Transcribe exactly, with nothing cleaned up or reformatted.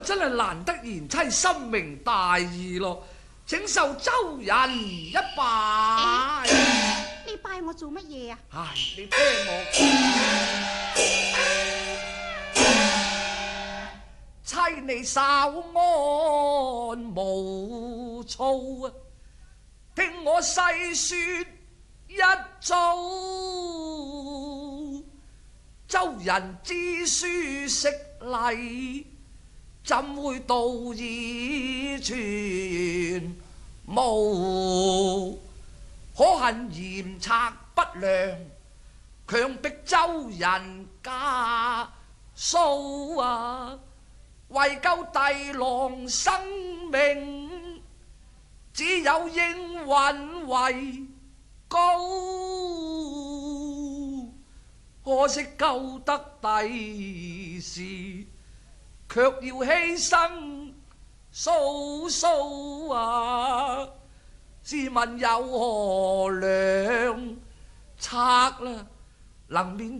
真係難得賢妻深明大義咯，請受周人一拜。 欸、你拜我做乜嘢啊？ 唉，你聽我妻你稍安無躁啊，聽我細說一遭。周人知書識禮，怎會道義全無？可恨嚴策不良，強迫周人嫁蘇啊！為救弟郎生命，只有應允為高。可惜救得弟時，卻要犧牲蘇蘇啊！試問有何良策啦，能免